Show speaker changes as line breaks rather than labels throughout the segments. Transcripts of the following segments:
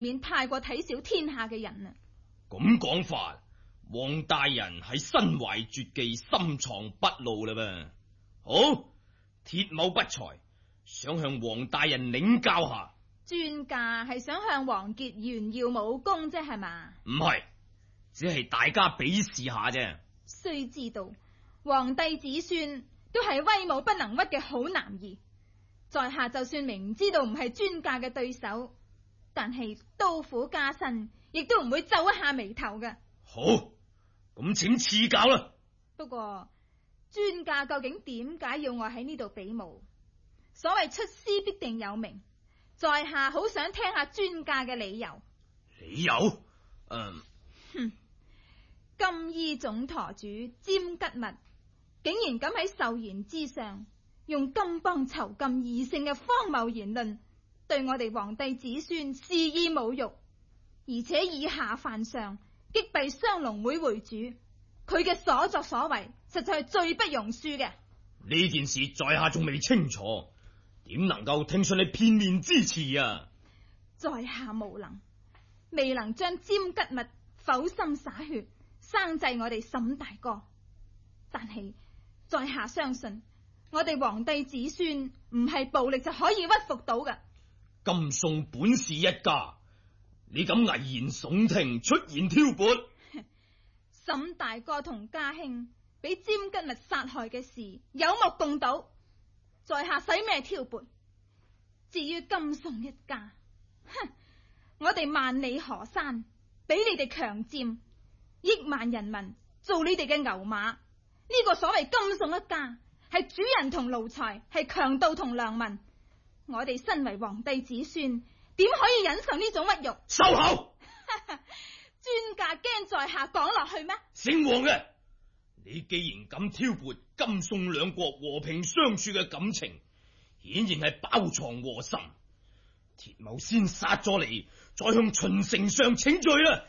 免太過睇小天下嘅人啊！
咁講法，王大人係身懷絕技，深藏不露啦噃。好，鐵某不才，想向王大人領教下。
尊駕係想向王傑炫耀武功啫，係嘛？
唔係，只係大家比試下啫。
須知道，皇帝子孫都係威武不能屈嘅好男兒，在下就算明知道唔係尊駕嘅對手，但係刀斧加身，亦都唔會皺一下眉頭嘅。
好，咁請賜教啦。
不過尊駕究竟點解要我喺呢度比武？所謂出師必定有名，在下好想聽下尊駕嘅理由。
理由？
金衣總舵主詹吉密竟然敢喺壽筵之上用金邦囚禁異性嘅荒謬言論，對我哋皇帝子孫肆意侮辱，而且以下犯上，擊斃雙龍會會主，佢嘅所作所為實在係罪不容恕嘅。
呢件事在下仲未清楚，點能夠聽信你片面之詞啊？
在下無能，未能將詹吉密剖心灑血生祭我哋沈大哥，但係在下相信我哋皇帝子孫唔係暴力就可以屈服到嘅。
金宋本是一家，你敢危言聳聽，出言挑撥？
沈大哥同家兄俾詹吉密殺害嘅事有目共睹，在下使咩挑撥？至於金宋一家，我哋萬里河山俾你哋強佔，億萬人民做你哋嘅牛馬，呢個所謂金宋一家係主人同奴才，係強盜同良民。我哋身為皇帝子孫，點可以忍受呢種屈辱？
收口！
尊駕驚在下講落去咩？
姓王嘅，你既然敢挑撥金宋兩國和平相處嘅感情，顯然係包藏禍心。鐵某先殺咗你，再向秦丞相請罪啦！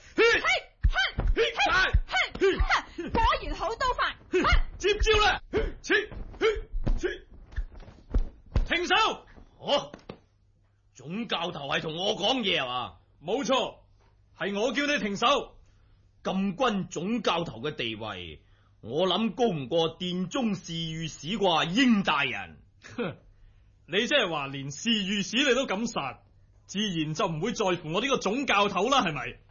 果然好刀法，
接招啦！停手！總教頭係同我講嘢係嘛？
冇錯，係我叫你停手。
禁軍總教頭嘅地位，我諗高唔過殿中侍御史啩，英大人。
你即係話連侍御史你都敢殺，自然就唔會在乎我呢個總教頭啦，係咪？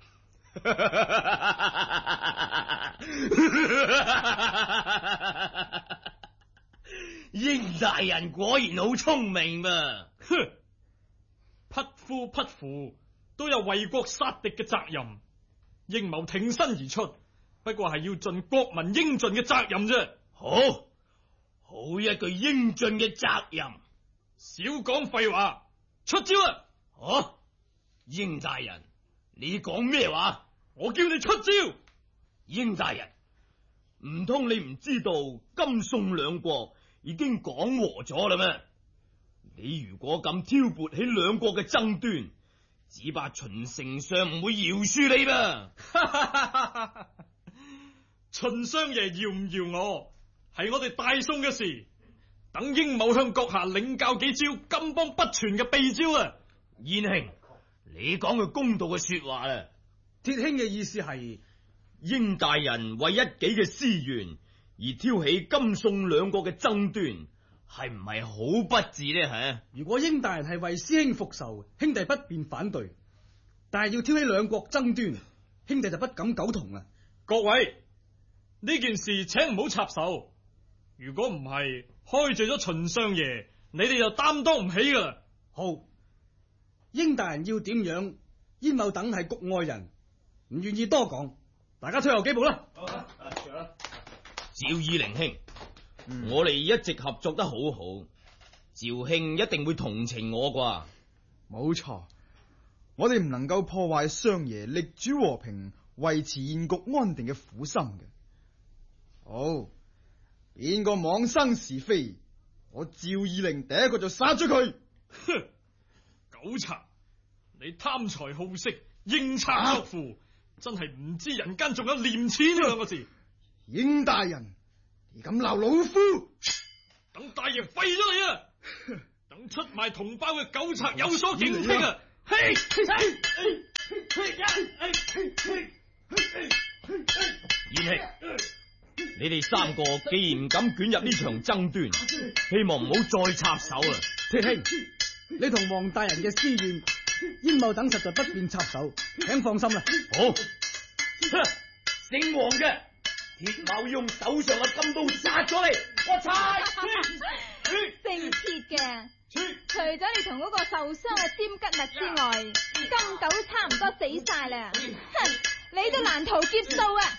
英大人果然好聰明噃。
匹夫匹婦都有為國殺敵嘅責任，英某挺身而出，不過係要盡國民應盡嘅責任啫。
好一句應盡嘅責任。
少講廢話，出招啊！
英大人，你講咩話？
我叫你出招。
英大人，唔通你唔知道金宋兩國已經講和咗啦咩？你如果咁挑撥起兩國嘅爭端，只怕秦丞相唔會饒恕你吧？
秦相爺饒唔饒我，係我哋大宋嘅事。等英某向閣下領教幾招金邦不傳嘅秘招啊！
燕兄，你講嘅公道嘅說話啦。
鐵兄嘅意思係，
英大人為一己嘅私怨而挑起金宋兩國嘅爭端，係唔係好不智呢？吓，
如果英大人係為師兄復仇，兄弟不便反對，但係要挑起兩國爭端，兄弟就不敢苟同啦。
各位，呢件事請唔好插手。如果唔係開罪咗秦相爺，你哋就擔當唔起噶啦。
好，英大人要點樣，燕某等係局外人，唔願意多講，大家退後幾步啦。
趙義靈兄，我哋一直合作得好好，趙兄一定會同情我啩？
冇錯，我哋唔能夠破壞相爺力主和平、維持現局安定嘅苦心嘅。好，邊個妄生是非，我趙義靈第一個就殺咗佢。
哼，狗賊，你貪財好色、應賊作父，真係唔知人間仲有廉恥呢兩個字。
英大人，你咁鬧老夫，
等大爺廢咗你啊！等出賣同胞嘅狗賊有所警惕啊！嘿！
你哋三個既然唔敢捲入呢場爭端，希望唔好再插手啦。
鐵兄，你同王大人嘅私怨，英某等實在不便插手，請放心啦。
好，姓王嘅鐵某用手上嘅金刀殺咗你，我猜。
姓鐵嘅，除咗你同嗰個受傷嘅尖吉物之外，金狗差唔多死晒啦。哼，你都難逃劫數啊！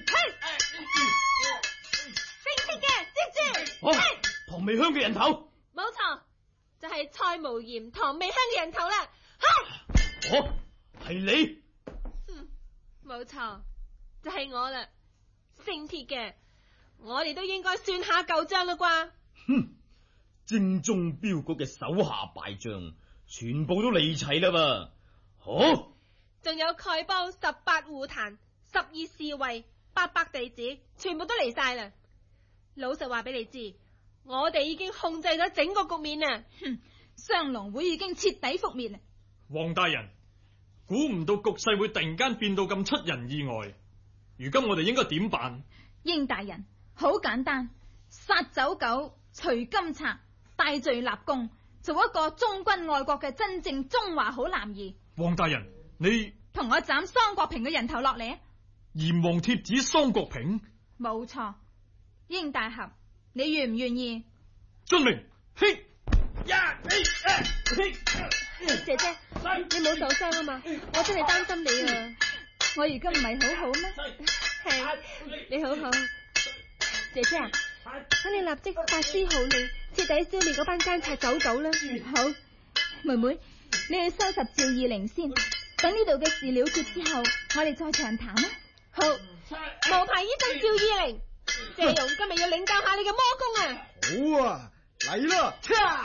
姓鐵嘅，接住！
哦，唐味香嘅人頭。
冇錯，就係蔡無鹽、唐味香嘅人頭啦。
哦，係你。
冇錯，就係我啦。姓鐵嘅，我哋都應該算下舊賬啦啩。
哼，精忠鏢局嘅手下敗將全部都嚟齊啦噃。好，
仲有丐幫18戶壇、12侍衛、800弟子，全部都嚟晒啦。老實話俾你知，我哋已經控制咗整個局面啦。
哼，雙龍會已經徹底覆滅啦。
王大人，估唔到局勢會突然間變到咁出人意外。如今我哋應該點辦？
英大人，好簡單，殺走狗，除金賊，戴罪立功，做一個忠君愛國嘅真正中華好男兒。
王大人，你
同我斬桑國平嘅人頭落嚟。
閻王貼子桑國平？
冇錯。英大俠，你願唔願意？
遵命。嘿，
姐姐，你冇受傷啊嘛？我真係擔心你啊！
我而家唔係好好咩？
係，你好好。姐姐啊，等你立即發施號令，徹底消滅嗰班奸賊走狗啦。
好，妹妹，你去收拾趙二玲先，等呢度嘅事了結之後，我哋再長談啦。
好，無牌醫生趙二玲，謝勇今日要領教下你嘅魔功啊！
好啊，嚟啦！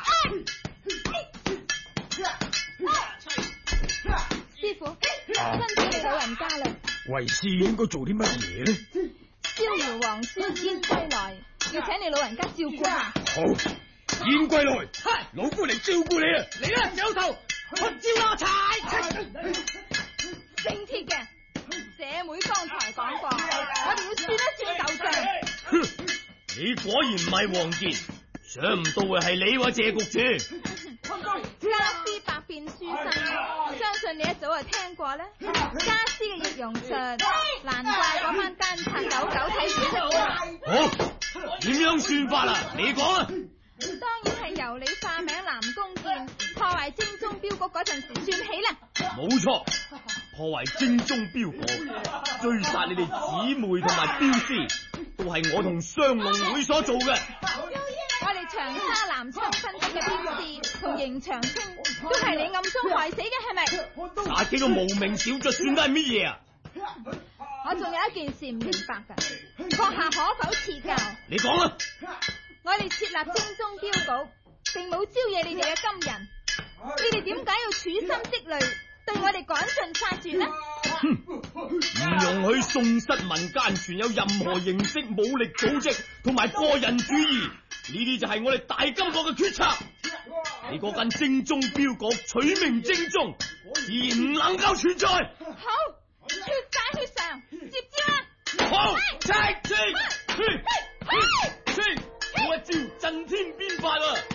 師傅，辛苦你老人家啦。
為師應該做啲乜嘢呢？
逍遙王孫燕歸來，要請你老人家照顧下。
好，燕歸來，老夫嚟照顧你啊！嚟啦，有頭，出招啦，柴！
姓鐵嘅，姐妹剛才講過，我哋要算一算舊賬。
哼，你果然唔係王傑，想唔到嘅係你喎，謝局主。
家師百變書生，相信你一早就聽過啦。家師嘅易容術，難怪嗰班奸賊狗狗睇唔到。
好，點樣算法啊？你講啊！
當然係由你化名南宮劍破壞精忠鏢局嗰陣時算起啦。
冇錯，破壞精忠鏢局，追殺你哋姊妹同埋鏢師，都係我同雙龍會所做嘅。
我哋長沙南昌分局嘅鏢師同邢長青都係你暗中害死嘅，係咪？
殺幾個無名小卒算得係乜嘢啊？
我仲有一件事唔明白噶，閣下可否賜教？
你講啊！
我哋設立精忠鏢局，並冇招惹你哋嘅金人，你哋點解要處心積慮對我哋趕盡殺絕呢？
唔容許宋室民間存有任何形式武力組織同埋個人主義，呢啲就係我哋大金國嘅決策。你嗰間精忠鏢局取名精忠，自然唔能夠存在。
好，血債血償，接招啦！
好，我一招震天鞭法啊！